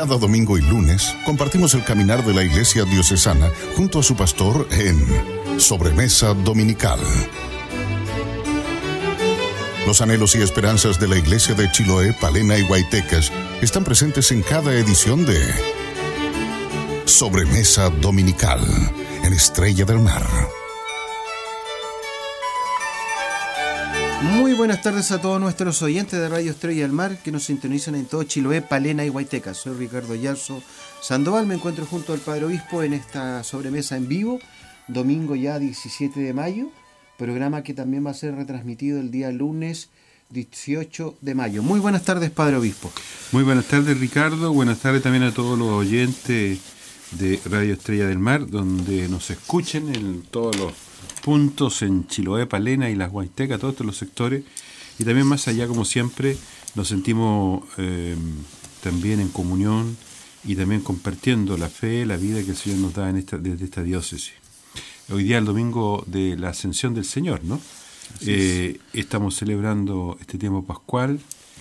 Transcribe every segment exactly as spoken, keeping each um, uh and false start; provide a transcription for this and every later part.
Cada domingo y lunes compartimos el caminar de la Iglesia Diocesana junto a su pastor en Sobremesa Dominical. Los anhelos y esperanzas de la Iglesia de Chiloé, Palena y Guaytecas están presentes en cada edición de Sobremesa Dominical en Estrella del Mar. Muy buenas tardes a todos nuestros oyentes de Radio Estrella del Mar que nos sintonizan en todo Chiloé, Palena y Guaytecas. Soy Ricardo Yarzo Sandoval, me encuentro junto al Padre Obispo en esta sobremesa en vivo, domingo ya diecisiete de mayo, programa que también va a ser retransmitido el día lunes dieciocho de mayo. Muy buenas tardes, Padre Obispo. Muy buenas tardes, Ricardo. Buenas tardes también a todos los oyentes de Radio Estrella del Mar, donde nos escuchen en todos los puntos en Chiloé, Palena y las Guaytecas, todos estos los sectores, y también más allá, como siempre, nos sentimos eh, también en comunión y también compartiendo la fe, la vida que el Señor nos da en esta, desde esta diócesis. Hoy día es el domingo de la Ascensión del Señor, ¿no? Eh, estamos celebrando este tiempo pascual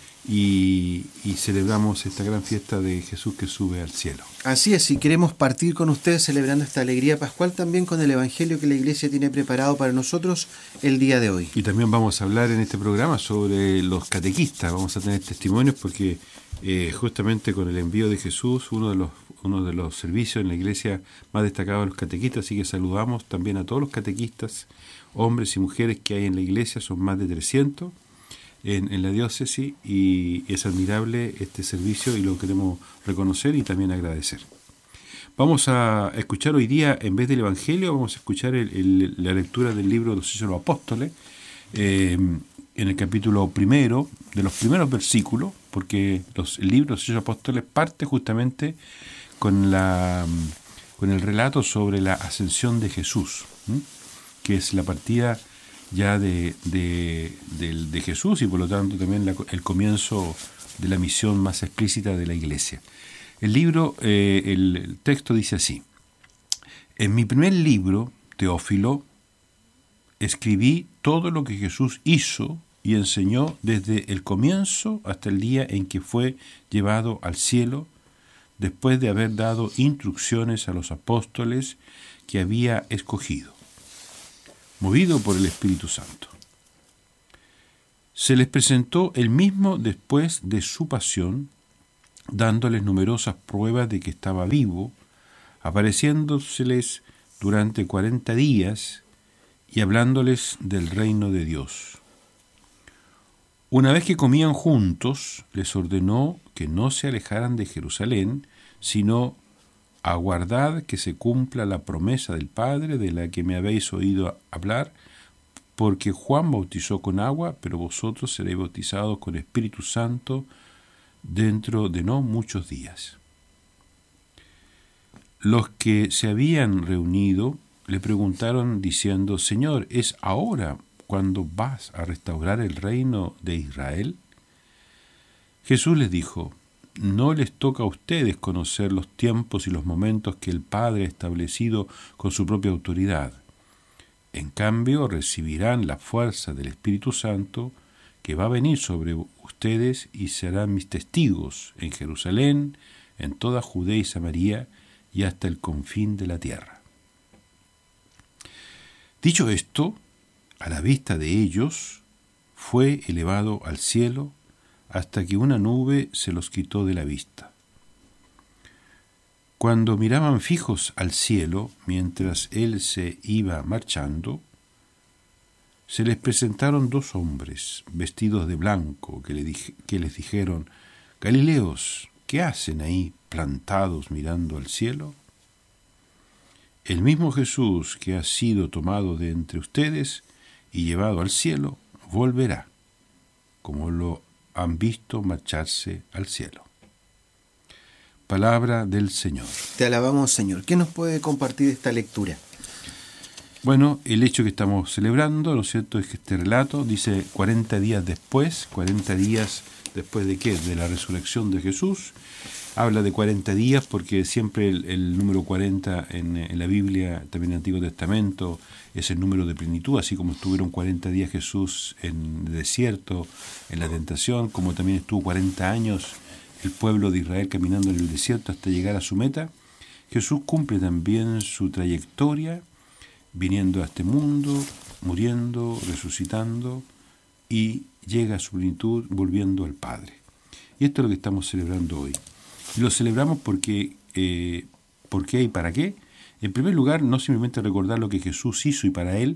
y, y celebramos esta gran fiesta de Jesús que sube al cielo. Así es, y queremos partir con ustedes celebrando esta alegría pascual también con el Evangelio que la Iglesia tiene preparado para nosotros el día de hoy. Y también vamos a hablar en este programa sobre los catequistas, vamos a tener testimonios porque eh, justamente con el envío de Jesús, uno de los uno de los servicios en la Iglesia más destacados de los catequistas, así que saludamos también a todos los catequistas, hombres y mujeres que hay en la Iglesia, son más de trescientos. En, en la diócesis, y es admirable este servicio y lo queremos reconocer y también agradecer. Vamos a escuchar hoy día, en vez del Evangelio, vamos a escuchar el, el, la lectura del libro de los Hechos de los Apóstoles, eh, en el capítulo primero, de los primeros versículos, porque los, el libro de los Hechos de los Apóstoles parte justamente con, la, con el relato sobre la ascensión de Jesús, ¿sí? Que es la partida ya de, de, de, de Jesús y por lo tanto también la, el comienzo de la misión más explícita de la Iglesia. El libro, eh, el, el texto dice así: en mi primer libro, Teófilo, escribí todo lo que Jesús hizo y enseñó desde el comienzo hasta el día en que fue llevado al cielo, después de haber dado instrucciones a los apóstoles que había escogido, movido por el Espíritu Santo. Se les presentó él mismo después de su pasión, dándoles numerosas pruebas de que estaba vivo, apareciéndoseles durante cuarenta días y hablándoles del reino de Dios. Una vez que comían juntos, les ordenó que no se alejaran de Jerusalén, sino aguardad que se cumpla la promesa del Padre de la que me habéis oído hablar, porque Juan bautizó con agua, pero vosotros seréis bautizados con Espíritu Santo dentro de no muchos días. Los que se habían reunido le preguntaron diciendo: Señor, ¿es ahora cuando vas a restaurar el reino de Israel? Jesús les dijo: no les toca a ustedes conocer los tiempos y los momentos que el Padre ha establecido con su propia autoridad. En cambio, recibirán la fuerza del Espíritu Santo que va a venir sobre ustedes y serán mis testigos en Jerusalén, en toda Judea y Samaria y hasta el confín de la tierra. Dicho esto, a la vista de ellos, fue elevado al cielo hasta que una nube se los quitó de la vista. Cuando miraban fijos al cielo, mientras él se iba marchando, se les presentaron dos hombres vestidos de blanco que, le dije, que les dijeron: Galileos, ¿qué hacen ahí plantados mirando al cielo? El mismo Jesús que ha sido tomado de entre ustedes y llevado al cielo, volverá, como lo han visto marcharse al cielo. Palabra del Señor. Te alabamos, Señor. ¿Qué nos puede compartir esta lectura? Bueno, el hecho que estamos celebrando, ¿no es cierto?, es que este relato dice cuarenta días después, cuarenta días después de qué, de la resurrección de Jesús. Habla de cuarenta días porque siempre el, el número cuarenta en, en la Biblia, también en el Antiguo Testamento, es el número de plenitud, así como estuvieron cuarenta días Jesús en el desierto, en la tentación, como también estuvo cuarenta años el pueblo de Israel caminando en el desierto hasta llegar a su meta, Jesús cumple también su trayectoria, viniendo a este mundo, muriendo, resucitando, y llega a su plenitud volviendo al Padre. Y esto es lo que estamos celebrando hoy. Y lo celebramos porque, eh, ¿por qué y para qué? En primer lugar, no simplemente recordar lo que Jesús hizo y para Él,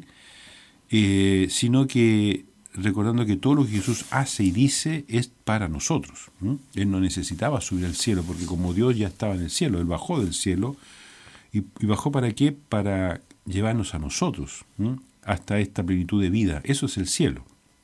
eh, sino que recordando que todo lo que Jesús hace y dice es para nosotros. ¿Mm? Él no necesitaba subir al cielo, porque como Dios ya estaba en el cielo, Él bajó del cielo. ¿Y, y bajó para qué? Para llevarnos a nosotros, ¿Mm? hasta esta plenitud de vida. Eso es el cielo.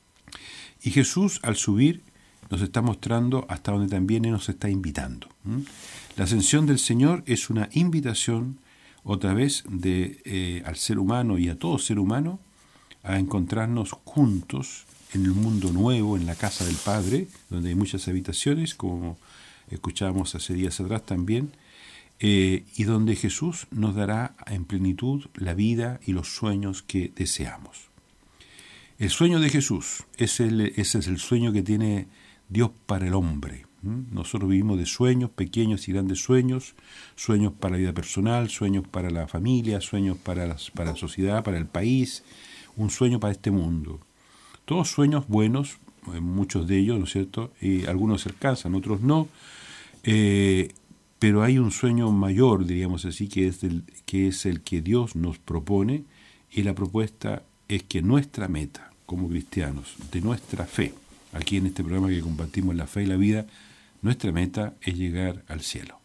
Y Jesús, al subir, nos está mostrando hasta donde también Él nos está invitando. ¿Mm? La ascensión del Señor es una invitación, otra vez, de, eh, al ser humano y a todo ser humano, a encontrarnos juntos en el mundo nuevo, en la casa del Padre, donde hay muchas habitaciones, como escuchábamos hace días atrás también, eh, y donde Jesús nos dará en plenitud la vida y los sueños que deseamos. El sueño de Jesús, es el, ese es el sueño que tiene Dios para el hombre. ¿Mm? Nosotros vivimos de sueños, pequeños y grandes sueños, sueños para la vida personal, sueños para la familia, sueños para, las, para la sociedad, para el país, un sueño para este mundo. Todos sueños buenos, muchos de ellos, ¿no es cierto? Y algunos se alcanzan, otros no, eh, pero hay un sueño mayor, diríamos así, que es, el, que es el que Dios nos propone, y la propuesta es que nuestra meta, como cristianos, de nuestra fe, aquí en este programa que compartimos la fe y la vida, nuestra meta es llegar al cielo.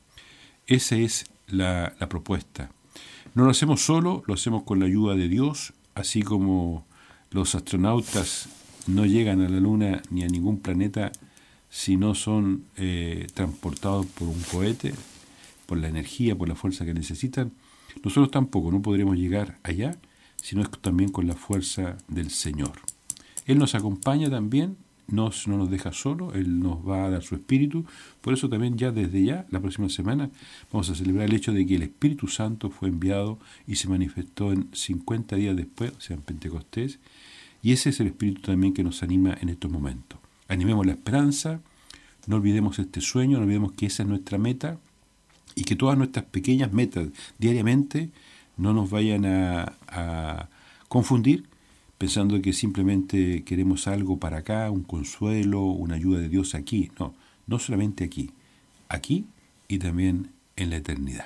Esa es la, la propuesta. No lo hacemos solo, lo hacemos con la ayuda de Dios, así como los astronautas no llegan a la Luna ni a ningún planeta si no son eh, transportados por un cohete, por la energía, por la fuerza que necesitan. Nosotros tampoco, no podremos llegar allá, sino es también con la fuerza del Señor. Él nos acompaña también, nos, no nos deja solo, Él nos va a dar su Espíritu. Por eso también ya desde ya, la próxima semana, vamos a celebrar el hecho de que el Espíritu Santo fue enviado y se manifestó en cincuenta días después, o sea, en Pentecostés, y ese es el Espíritu también que nos anima en estos momentos. Animemos la esperanza, no olvidemos este sueño, no olvidemos que esa es nuestra meta, y que todas nuestras pequeñas metas diariamente no nos vayan a, a confundir, pensando que simplemente queremos algo para acá, un consuelo, una ayuda de Dios aquí. No, no solamente aquí, aquí y también en la eternidad.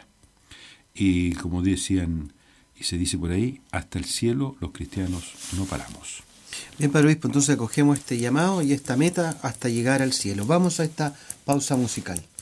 Y como decían, y se dice por ahí, hasta el cielo los cristianos no paramos. Bien, Padre Obispo, entonces acogemos este llamado y esta meta hasta llegar al cielo. Vamos a esta pausa musical.